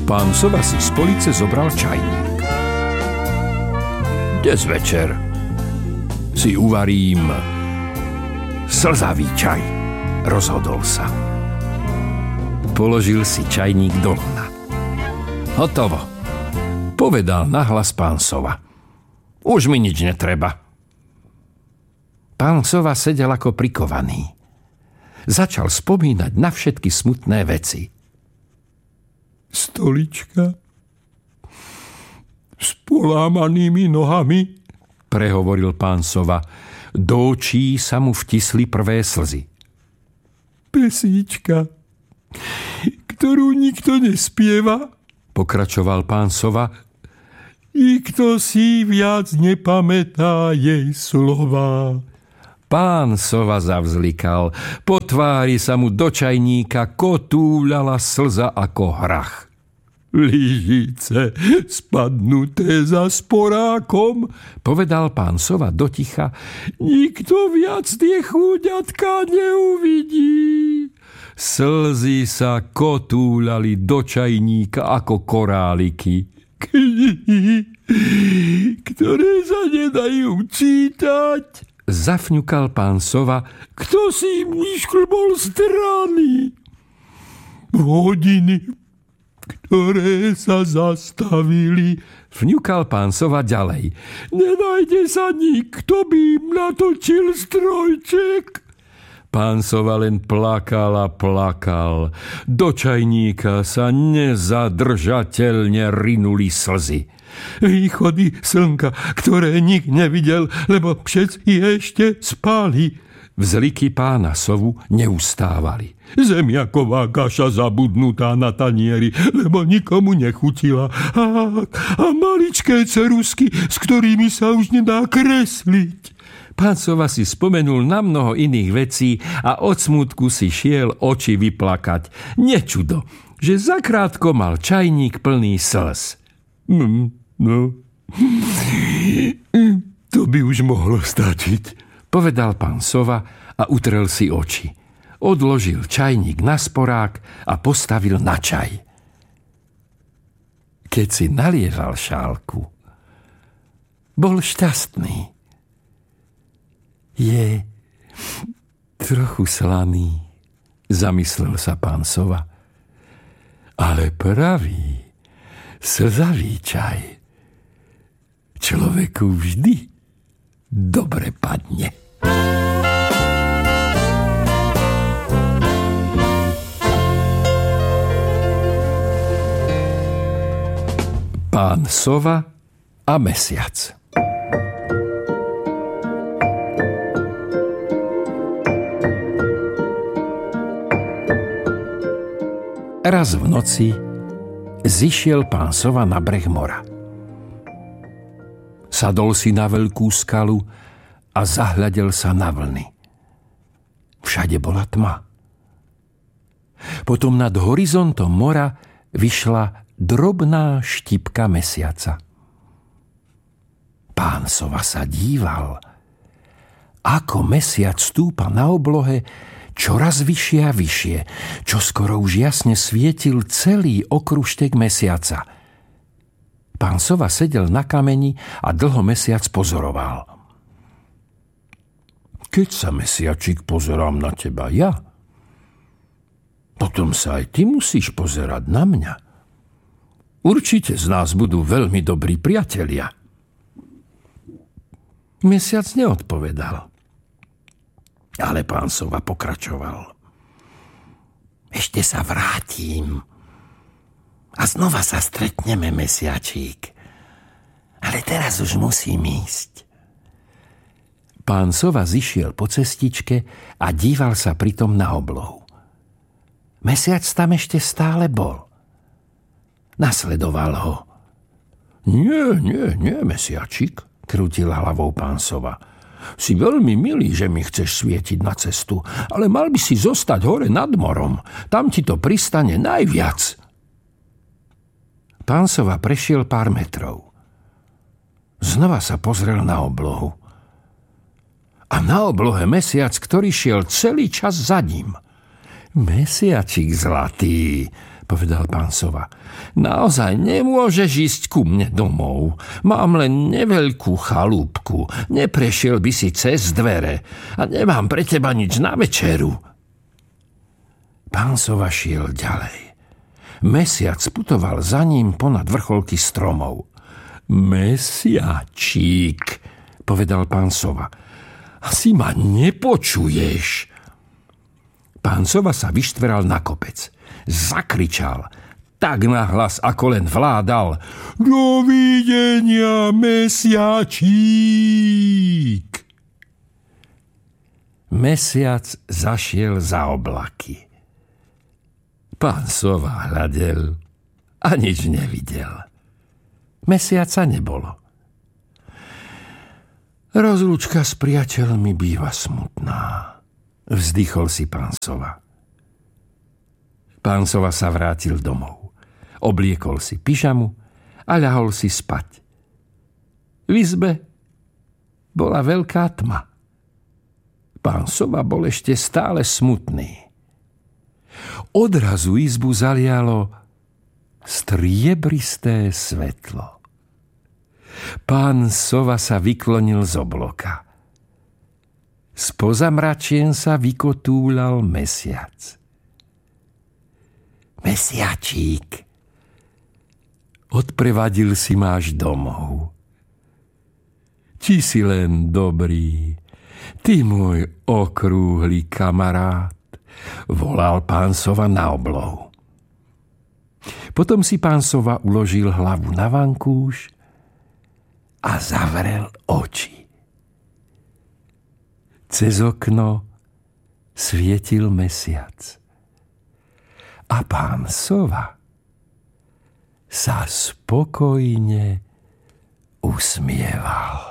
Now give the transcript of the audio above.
Pán Sova si z police zobral čajník. Dnes večer si uvarím slzavý čaj, rozhodol sa. Položil si čajník do lona. Hotovo, povedal nahlas pán Sova. Už mi nič netreba. Pán Sova sedel ako prikovaný. Začal spomínať na všetky smutné veci. Stolička s polámanými nohami, prehovoril pán Sova. Do očí sa mu vtisli prvé slzy. Pesnička, ktorú nikto nespieva, pokračoval pán Sova. Nikto si viac nepamätá jej slova. Pán Sova zavzlikal. Po tvári sa mu do čajníka kotúľala slza ako hrach. Lyžice spadnuté za sporákom, povedal pán Sova doticha. Nikto viac tie chúďatka neuvidí. Slzy sa kotúľali do čajníka ako koráliky. Knihy, ktoré sa nedajú čítať, zafňukal pán Sova. Kto si im vyšklbol strany? Hodiny, ktoré sa zastavili, fňukal pán Sova ďalej. Nenájde sa nikto, by im natočil strojček. Pán Sova len plakal a plakal. Do čajníka sa nezadržateľne rinuli slzy. Východy slnka, ktoré nik nevidel, lebo všetci ešte spali. Vzliky pána Sovu neustávali. Zemiaková kaša zabudnutá na tanieri, lebo nikomu nechutila. A maličké cerusky, s ktorými sa už nedá kresliť. Pán Sova si spomenul na mnoho iných vecí a od smútku si šiel oči vyplakať. Nečudo, že zakrátko mal čajník plný slz. No, to by už mohlo stačiť, povedal pán Sova a utrel si oči. Odložil čajník na sporák a postavil na čaj. Keď si nalieval šálku, bol šťastný. Je trochu slaný, zamyslel sa pán Sova. Ale pravý, slzavý čaj človeku vždy dobre padne. Pán Sova a mesiac. Raz v noci zišiel pán Sova na breh mora. Sadol si na veľkú skalu a zahľadel sa na vlny. Všade bola tma. Potom nad horizontom mora vyšla drobná štipka mesiaca. Pán Sova sa díval, ako mesiac stúpa na oblohe čoraz vyššie a vyššie, čo skoro už jasne svietil celý okružtek mesiaca. Pán Sova sedel na kameni a dlho mesiac pozoroval. Keď sa, mesiačik, pozerám na teba ja, potom sa aj ty musíš pozerať na mňa. Určite z nás budú veľmi dobrí priatelia. Mesiac neodpovedal. Ale pán Sova pokračoval. Ešte sa vrátim a znova sa stretneme, mesiačík. Ale teraz už musím ísť. Pán Sova zišiel po cestičke a díval sa pritom na oblohu. Mesiac tam ešte stále bol. Nasledoval ho. Nie, mesiačík, krútil hlavou pán Sova. Si veľmi milý, že mi chceš svietiť na cestu, ale mal by si zostať hore nad morom. Tam ti to pristane najviac. Pán Sova prešiel pár metrov. Znova sa pozrel na oblohu. A na oblohe mesiac, ktorý šiel celý čas za ním. Mesiačik zlatý, povedal pán Sova. Naozaj nemôžeš ísť ku mne domov. Mám len neveľkú chalúbku. Neprešiel by si cez dvere a nemám pre teba nič na večeru. Pán Sova šiel ďalej. Mesiac putoval za ním ponad vrcholky stromov. Mesiačík, povedal pán Sova. Asi ma nepočuješ. Pán Sova sa vyštveral na kopec. Zakričal, tak nahlas, ako len vládal. Dovidenia, mesiačík! Mesiac zašiel za oblaky. Pán Sova hľadel a nič nevidel. Mesiaca nebolo. Rozlúčka s priateľmi býva smutná, vzdychol si pán Sova. Pán Sova sa vrátil domov. Obliekol si pyžamu a ľahol si spať. V izbe bola veľká tma. Pán Sova bol ešte stále smutný. Odrazu izbu zalialo striebristé svetlo. Pán Sova sa vyklonil z obloka. Spoza mračien sa vykotúľal mesiac. Mesiačík, odprevadil si ma až domov. Ti si len dobrý, ty môj okrúhly kamarát, volal pán Sova na oblohu. Potom si pán Sova uložil hlavu na vankúš a zavrel oči. Cez okno svietil mesiac. A pán Sova sa spokojne usmieval.